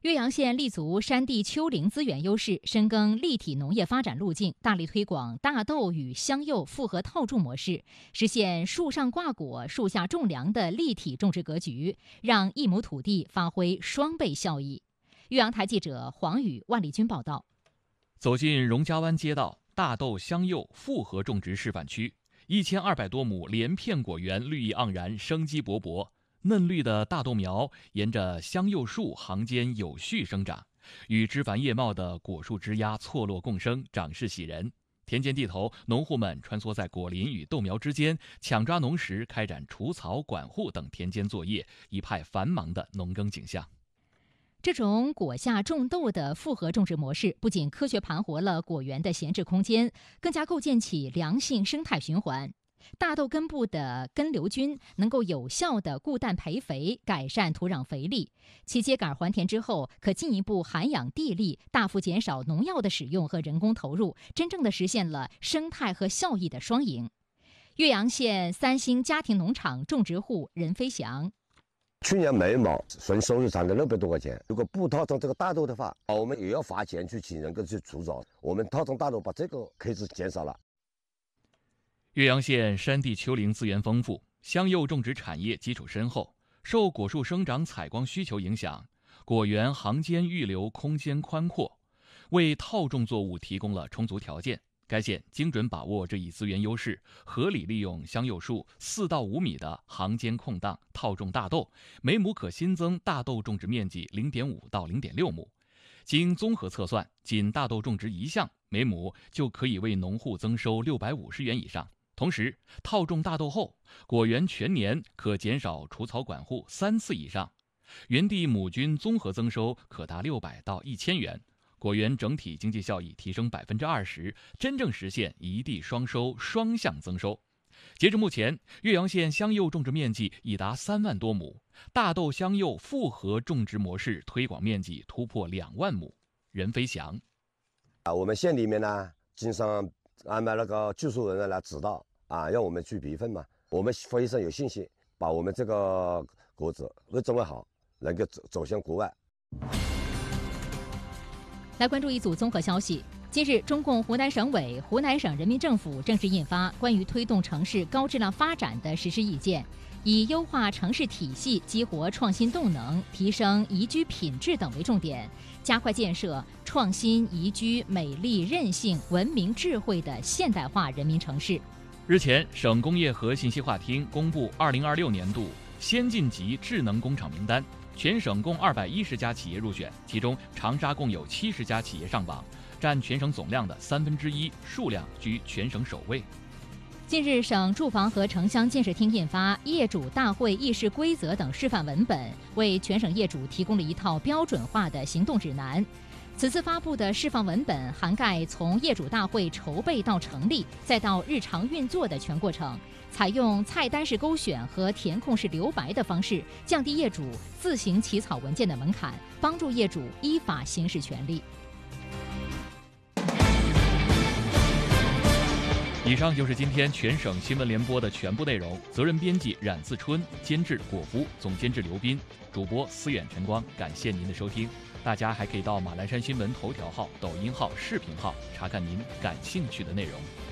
岳阳县立足山地丘陵资源优势，深耕立体农业发展路径，大力推广大豆与香柚复合套种模式，实现树上挂果、树下种粮的立体种植格局，让一亩土地发挥双倍效益。岳阳台记者黄宇、万丽君报道。 走进荣家湾街道大豆、香柚复合种植示范区，1200多亩连片果园绿意盎然，生机勃勃。嫩绿的大豆苗沿着香柚树行间有序生长，与枝繁叶茂的果树枝丫错落共生，长势喜人。田间地头，农户们穿梭在果林与豆苗之间，抢抓农时，开展除草、管护等田间作业，一派繁忙的农耕景象。 这种果下种豆的复合种植模式，不仅科学盘活了果园的闲置空间，更加构建起良性生态循环。大豆根部的根瘤菌能够有效地固氮培肥，改善土壤肥力。其秸秆还田之后，可进一步涵养地力，大幅减少农药的使用和人工投入，真正地实现了生态和效益的双赢。岳阳县3星家庭农场种植户任飞翔。 去年每亩纯收入涨了600多块钱。如果不套种这个大豆的话，我们也要花钱去请人去除草。我们套种大豆，把这个开支减少了。 岳阳县山地丘陵资源丰富，香柚种植产业基础深厚。受果树生长采光需求影响，果园行间预留空间宽阔，为套种作物提供了充足条件。该县精准把握这一资源优势，合理利用香柚树4到5米的行间空档套种大豆，每亩可新增大豆种植面积0.5到0.6亩。经综合测算，仅大豆种植一项，每亩就可以为农户增收650元以上。同时，套种大豆后，果园全年可减少除草管护3次以上，园地亩均综合增收可达600到1000元，果园整体经济效益提升20%，真正实现一地双收、双向增收。截至目前，岳阳县香柚种植面积已达3万多亩，大豆、香柚复合种植模式推广面积突破2万亩。任飞翔。 我们县里面呢，经常安排那个技术人员来指导让我们去培训嘛。我们非常有信心，把我们这个果子会种得好，能够走向国外。 来关注一组综合消息。近日，中共湖南省委、湖南省人民政府正式印发关于推动城市高质量发展的实施意见，以优化城市体系、激活创新动能、提升宜居品质等为重点，加快建设创新、宜居、美丽、韧性、文明、智慧的现代化人民城市。 日前，省工业和信息化厅公布2026年度先进级智能工厂名单，全省共210家企业入选，其中长沙共有70家企业上榜，占全省总量的1/3，数量居全省首位。 近日，省住房和城乡建设厅印发《业主大会议事规则》等示范文本，为全省业主提供了一套标准化的行动指南。此次发布的示范文本涵盖从业主大会筹备到成立，再到日常运作的全过程，采用菜单式勾选和填空式留白的方式，降低业主自行起草文件的门槛，帮助业主依法行使权利。 以上就是今天全省新闻联播的全部内容。责任编辑冉自春，监制果夫，总监制刘斌，主播思远、晨光。感谢您的收听。大家还可以到马栏山新闻头条号、抖音号、视频号查看您感兴趣的内容。